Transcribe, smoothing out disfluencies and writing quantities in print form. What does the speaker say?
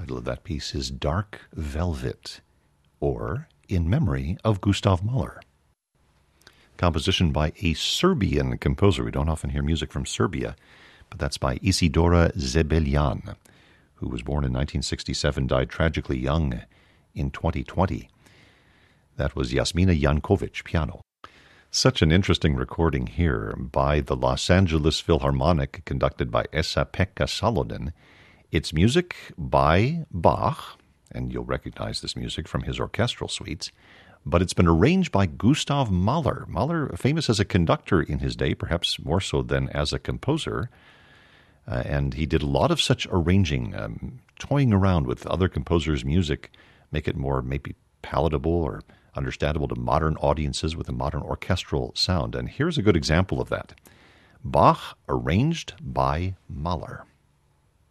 title of that piece is Dark Velvet, or In Memory of Gustav Mahler. Composition by a Serbian composer. We don't often hear music from Serbia, but that's by Isidora Zebeljan, who was born in 1967, died tragically young in 2020. That was Jasmina Jankovic, piano. Such an interesting recording here by the Los Angeles Philharmonic, conducted by Esa-Pekka Salonen. It's music by Bach, and you'll recognize this music from his orchestral suites, but it's been arranged by Gustav Mahler. Mahler, famous as a conductor in his day, perhaps more so than as a composer, and he did a lot of such arranging, toying around with other composers' music, make it more maybe palatable or understandable to modern audiences with a modern orchestral sound. And here's a good example of that. Bach arranged by Mahler.